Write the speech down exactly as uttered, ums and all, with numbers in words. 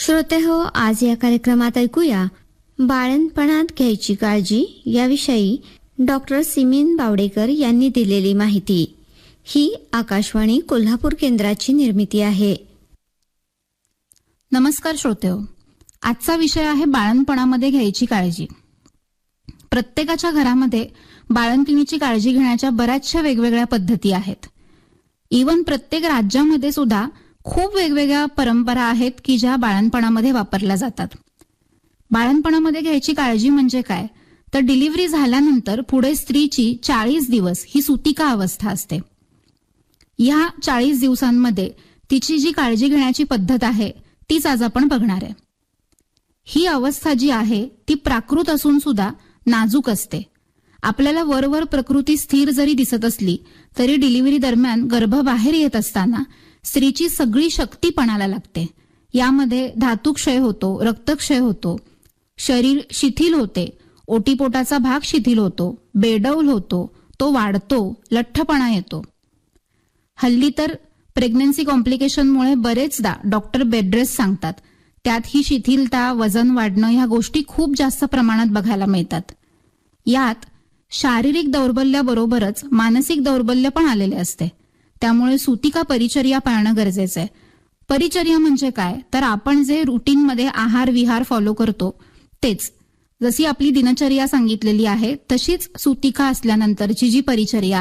श्रोते हो, आज या कार्यक्रमात ऐकूया बाळंतपणात घ्यायची काळजी याविषयी डॉक्टर सिमीन बावडेकर यांनी दिलेली माहिती. ही आकाशवाणी कोल्हापूर केंद्राची निर्मिती आहे. नमस्कार श्रोतेहो, आजचा विषय आहे बाळंतपणामध्ये घ्यायची काळजी. प्रत्येकाच्या घरामध्ये बाळंतिणीची काळजी घेण्याच्या बऱ्याचशा वेगवेगळ्या पद्धती आहेत. इवन प्रत्येक राज्यामध्ये सुद्धा खूप वेगवेगळ्या परंपरा आहेत की ज्या बाळंतपणामध्ये वापरल्या जातात. बाळंतपणामध्ये घ्यायची काळजी म्हणजे काय, तर डिलिव्हरी झाल्यानंतर पुढे स्त्रीची चाळीस दिवस ही सुतिका अवस्था असते. या चाळीस दिवसांमध्ये तिची जी काळजी घेण्याची पद्धत आहे तीच आज आपण बघणार आहे. ही अवस्था जी आहे ती प्राकृत असून सुद्धा नाजूक असते. आपल्याला वरवर प्रकृती स्थिर जरी दिसत असली तरी डिलिव्हरी दरम्यान गर्भ बाहेर येत असताना स्त्रीची सगळी शक्ती पणाला लागते. यामध्ये धातुक्षय होतो, रक्तक्षय होतो, शरीर शिथिल होते, ओटीपोटाचा भाग शिथिल होतो, बेडौल होतो, तो वाढतो, लठ्ठपणा येतो. हल्ली तर प्रेग्नन्सी कॉम्प्लिकेशनमुळे बरेचदा डॉक्टर बेडरेस्ट सांगतात. त्यात ही शिथिलता, वजन वाढणं ह्या गोष्टी खूप जास्त प्रमाणात बघायला मिळतात. यात शारीरिक दौर्बल्याबरोबरच मानसिक दौर्बल्य पण आलेले असते. त्यामुळे सुतिका परिचर्या पाळणं गरजेचं आहे. परिचर्या म्हणजे काय, तर आपण जे रुटीनमध्ये आहार विहार फॉलो करतो तेच. जशी आपली दिनचर्या सांगितलेली आहे तशीच सुतिका असल्यानंतरची जी परिचर्या